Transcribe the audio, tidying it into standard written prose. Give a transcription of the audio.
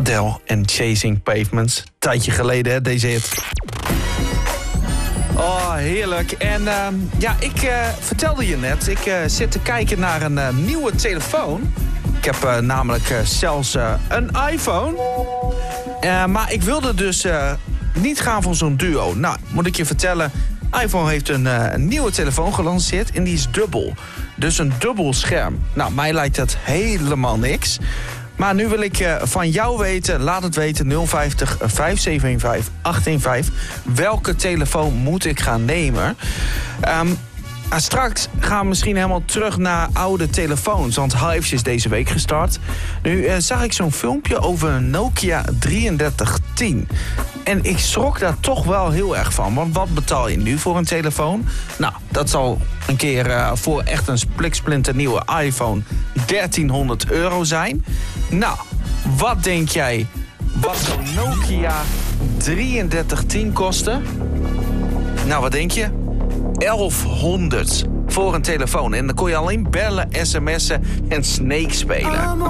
Adele en Chasing Pavements. Tijdje geleden, hè, deze hit. Oh, heerlijk. En ik vertelde je net, ik zit te kijken naar een nieuwe telefoon. Ik heb namelijk zelfs een iPhone. Maar ik wilde dus niet gaan voor zo'n duo. Nou, moet ik je vertellen, iPhone heeft een nieuwe telefoon gelanceerd en die is dubbel. Dus een dubbel scherm. Nou, mij lijkt dat helemaal niks. Maar nu wil ik van jou weten, laat het weten, 050 575 815. Welke telefoon moet ik gaan nemen? Straks gaan we misschien helemaal terug naar oude telefoons. Want Hives is deze week gestart. Nu zag ik zo'n filmpje over een Nokia 3310. En ik schrok daar toch wel heel erg van. Want wat betaal je nu voor een telefoon? Nou, dat zal een keer voor echt een spliksplinternieuwe iPhone €1300 zijn. Nou, wat denk jij? Wat zo'n Nokia 3310 kostte? Nou, wat denk je? 1100 voor een telefoon. En dan kon je alleen bellen, sms'en en Snake spelen.